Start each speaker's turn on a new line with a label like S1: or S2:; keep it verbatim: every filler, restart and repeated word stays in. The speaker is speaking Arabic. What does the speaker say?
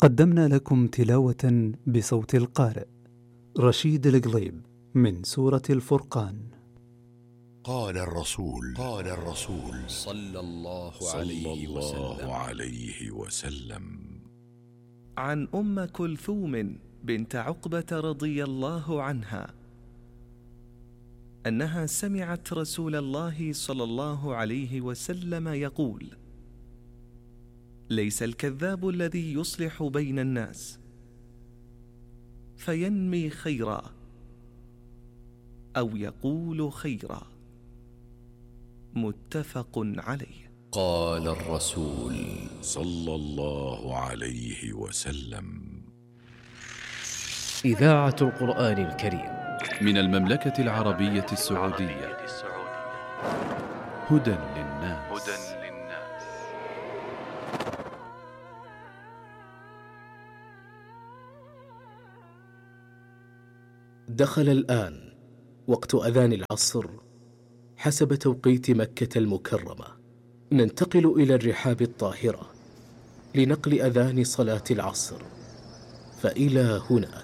S1: قدمنا لكم تلاوة بصوت القارئ رشيد القليب من سورة الفرقان.
S2: قال الرسول قال الرسول
S3: صلى الله
S2: صلى
S3: عليه
S2: الله
S3: وسلم
S2: عليه وسلم
S4: عن أم كلثوم بنت عقبة رضي الله عنها أنها سمعت رسول الله صلى الله عليه وسلم يقول: ليس الكذاب الذي يصلح بين الناس فينمي خيرا أو يقول خيرا. متفق عليه.
S3: قال الرسول
S2: صلى الله عليه وسلم.
S5: إذاعة القرآن الكريم
S6: من المملكة العربية السعودية. هدى للناس.
S5: دخل الآن وقت أذان العصر حسب توقيت مكة المكرمة. ننتقل إلى الرحاب الطاهرة لنقل أذان صلاة العصر، فإلى هناك.